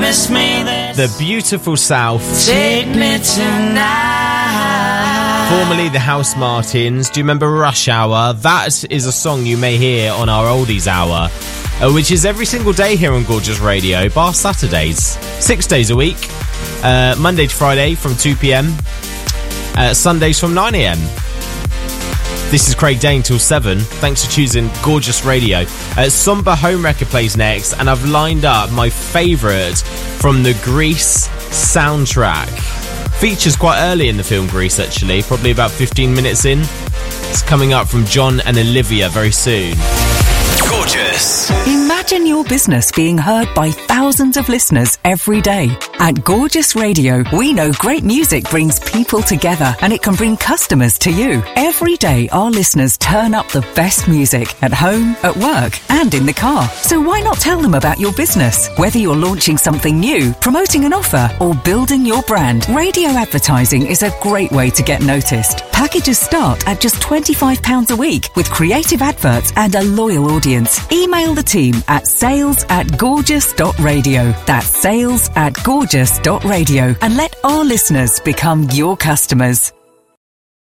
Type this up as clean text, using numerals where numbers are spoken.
promise me this. The Beautiful South. Take me tonight. Formerly the House Martins. Do you remember Rush Hour? That is a song you may hear on our Oldies Hour, which is every single day here on Gorgeous Radio, bar Saturdays. 6 days a week. Monday to Friday from 2pm. Sundays from 9am. This is Craig Dane till 7. Thanks for choosing Gorgeous Radio. Somber Homewrecker plays next, and I've lined up my favourite from the Grease soundtrack. Features quite early in the film Grease, actually, probably about 15 minutes in. It's coming up from John and Olivia very soon. Gorgeous. Imagine your business being heard by thousands of listeners every day. At Gorgeous Radio, we know great music brings people together and it can bring customers to you. Every day, our listeners turn up the best music at home, at work, and in the car. So why not tell them about your business? Whether you're launching something new, promoting an offer, or building your brand, radio advertising is a great way to get noticed. Packages start at just £25 a week with creative adverts and a loyal audience. Email the team at sales@gorgeous.radio. That's sales@gorgeous.radio, and let our listeners become your customers.